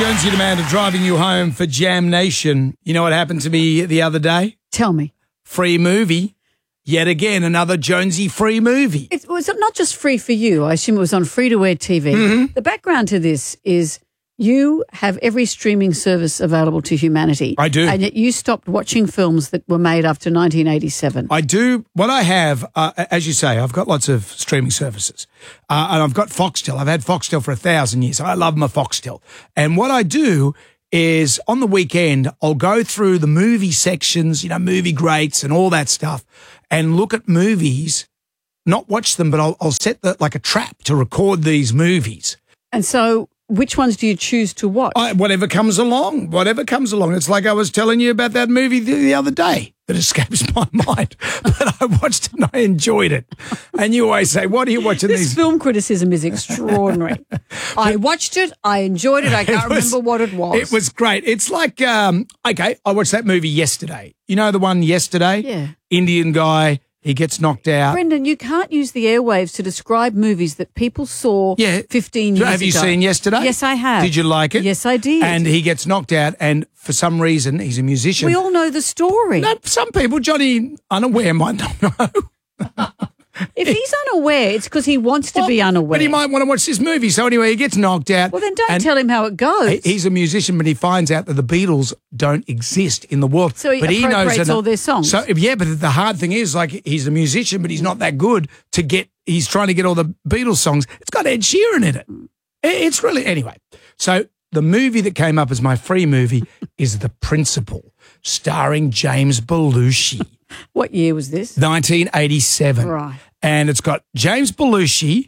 Jonesy and Amanda driving you home for Jam Nation. You know what happened to me the other day? Tell me. Free movie. Yet again, another Jonesy free movie. It was not just free for you. I assume it was on free-to-air TV. Mm-hmm. The background to this is you have every streaming service available to humanity. I do. And yet you stopped watching films that were made after 1987. I do. What I have, as you say, I've got lots of streaming services. And I've got Foxtel. I've had Foxtel for 1,000 years. I love my Foxtel. And what I do is on the weekend, I'll go through the movie sections, you know, movie greats and all that stuff, and look at movies, not watch them, but I'll set like a trap to record these movies. And so which ones do you choose to watch? Whatever comes along. It's like I was telling you about that movie the other day that escapes my mind, but I watched it and I enjoyed it. And you always say, what are you watching this these? Film criticism is extraordinary. I watched it. I enjoyed it. I can't remember what it was. It was great. It's like, okay, I watched that movie yesterday. You know the one yesterday? Yeah. Indian guy. He gets knocked out. Brendan, you can't use the airwaves to describe movies that people saw 15 years ago. Have you seen yesterday? Yes, I have. Did you like it? Yes, I did. And he gets knocked out, and for some reason, he's a musician. We all know the story. No, some people, Johnny Unaware, might not know. If he's unaware, it's because he wants to be unaware. But he might want to watch this movie. So anyway, he gets knocked out. Well, then don't tell him how it goes. He's a musician, but he finds out that the Beatles don't exist in the world. So he appropriates all their songs. So yeah, but the hard thing is, like, he's a musician, but he's not that good to get. He's trying to get all the Beatles songs. It's got Ed Sheeran in it. It's really anyway. So the movie that came up as my free movie is The Principal, starring James Belushi. What year was this? 1987. Right. And it's got James Belushi,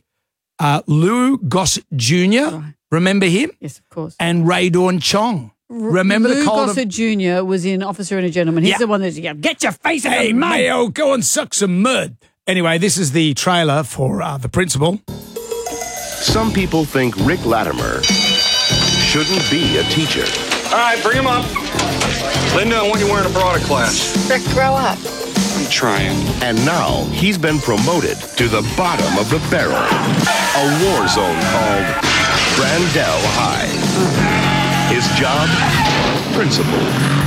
Lou Gossett Jr., Right. remember him? Yes, of course. And Ray Dawn Chong. Remember Lou the cold Gossett Jr. was in Officer and a Gentleman. He's the one that's, get your face in the mud. Hey, Mayo, go and suck some mud. Anyway, this is the trailer for The Principal. Some people think Rick Latimer shouldn't be a teacher. All right, bring him up. Linda, I want you wearing a bra to class. Rick, grow up. I'm trying. And now he's been promoted to the bottom of the barrel. A war zone called Brandell High. His job? Principal.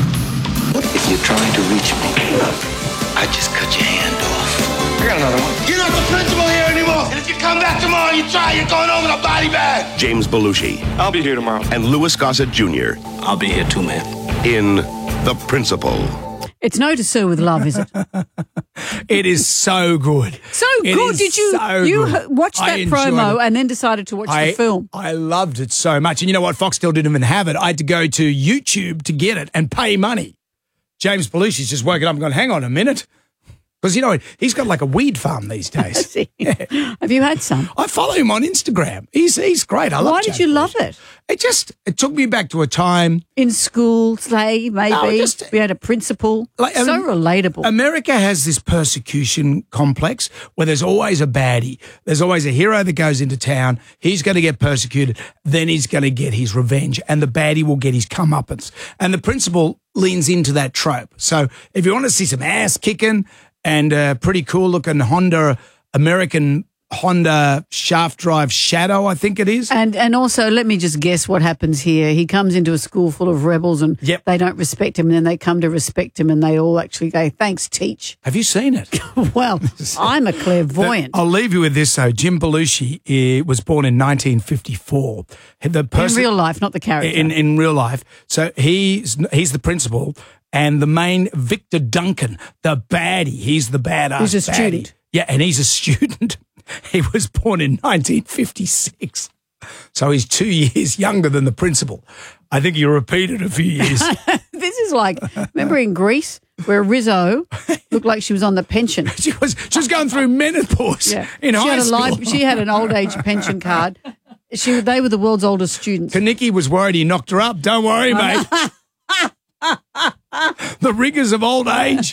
If you're trying to reach me, I just cut your hand off. I got another one. You're not the principal here anymore. And if you come back tomorrow and you try, you're going home in a body bag. James Belushi. I'll be here tomorrow. And Louis Gossett Jr. I'll be here too, man. in The Principal. It's No to Sir with Love, is it? It is so good. So It good. is Did you so good. watch I that enjoyed promo it. and then decided to watch the film? I loved it so much. And you know what? Foxtel didn't even have it. I had to go to YouTube to get it and pay money. James Belushi's just woken up and gone, hang on a minute. Because, you know, he's got like a weed farm these days. Have you had some? I follow him on Instagram. He's great. I love Why did you love it? It took me back to a time. In school, say, maybe. We had a principal. So relatable. America has this persecution complex where there's always a baddie. There's always a hero that goes into town. He's going to get persecuted. Then he's going to get his revenge. And the baddie will get his comeuppance. And the principal leans into that trope. So if you want to see some ass kicking and a pretty cool looking American Honda shaft drive Shadow, I think it is. And also, let me just guess what happens here. He comes into a school full of rebels and they don't respect him, and then they come to respect him and they all actually go, thanks, teach. Have you seen it? Well, I'm a clairvoyant. I'll leave you with this, though. Jim Belushi was born in 1954. In real life, not the character. In real life. So he's the principal, and the main, Victor Duncan, the baddie, he's the badass. He's a student. Yeah, and he's a student. He was born in 1956. So he's 2 years younger than the principal. I think he repeated a few years. This is like, remember in Greece where Rizzo looked like she was on the pension? She was going through menopause in high school. She had an old age pension card. They were the world's oldest students. Kaniki was worried he knocked her up. Don't worry, mate. The rigours of old age.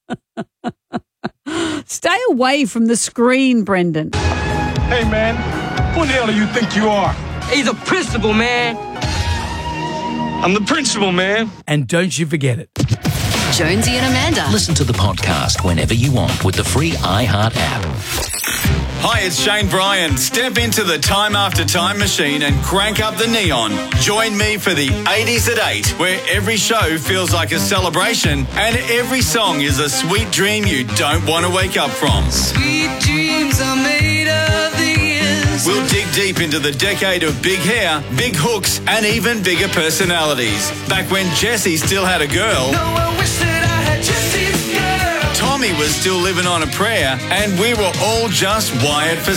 Stay away from the screen, Brendan. Hey, man, who the hell do you think you are? He's a principal, man. I'm the principal, man. And don't you forget it. Jonesy and Amanda. Listen to the podcast whenever you want with the free iHeart app. Hi, it's Shane Bryan. Step into the Time After Time machine and crank up the neon. Join me for the 80s at 8, where every show feels like a celebration and every song is a sweet dream you don't want to wake up from. Sweet dreams are made of these. We'll dig deep into the decade of big hair, big hooks, and even bigger personalities. Back when Jessie still had a girl. No, I wish that I had Jessie's girl. Tommy was still living on a prayer, and we were all just wired for